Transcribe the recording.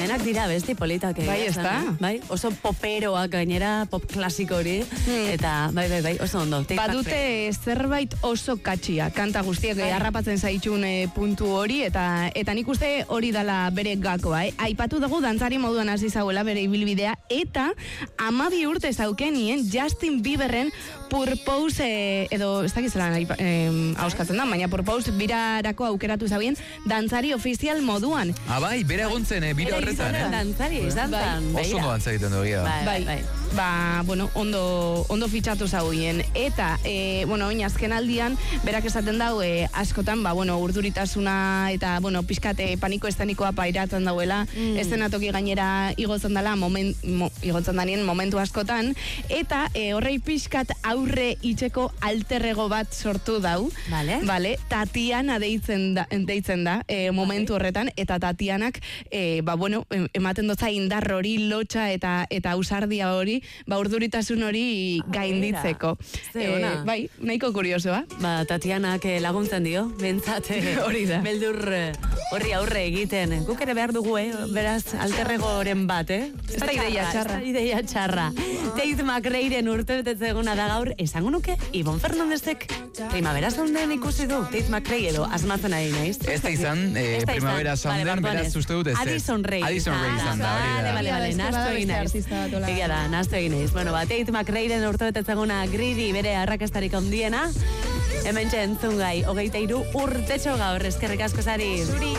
denak dira besti politak. Bai, ez da? Bai, oso poperoak gainera, pop klasiko hori, eta bai, oso ondo. Badute zerbait oso katxia, kanta guztiak harrapatzen zaitxun puntu hori, eta nik uste hori dala bere gakoa, Aipatu dugu dantzari moduan hasi zauela bere ibilbidea, eta 12 urte zaukenien Justin Bieberren Purpose, edo ez dakizela hauskatzen da, baina Purpose birarako aukeratu zauen dantzari ofizial moduan. Bai, bere eguntzen, bira horretan, dantzari, izan zan. Oso modan zaiten du, Bai. Bueno, ondo fitxatu zauen. Eta, oin azken aldian, berak esaten dau, askotan, urduritasuna eta, pixkate paniko estanikoa pairatzen dauela, eszenatoki gainera igotzen dela, igotzen danien momentu askotan, eta horrei pixkat aurre itxeko alterrego bat sortu dau. Vale. Tatiana deitzen da momentu horretan, eta Tatianak, ematen dotza indar hori, lotxa eta ausardia hori, urduritasun hori gainditzeko. Bai, nahiko kuriosoa. Tatianak laguntzen dio, bentsat hori da. Beldur horri aurre egiten. Guk ere behar dugu, beraz, alterregoren bat, Ez da ideia txarra. Tate McRaeren urte betetze eguna da gaur, esango nuke, Ibon Fernandezek Primavera Sounden ikusi du, Tate McRae edo asmatzen ari naiz. Ez da izan, Primavera Sounden, beraz uste dut ez. Addison Rae izan da, hori da. Vale, nastu egin naiz. Egia da, nastu egin naiz. Tate McRaeren urte betetze eguna Greedy bere arrakastarik ondiena. Hemen entzun gai, 23 urtetxo gaur, eskerrik asko zari.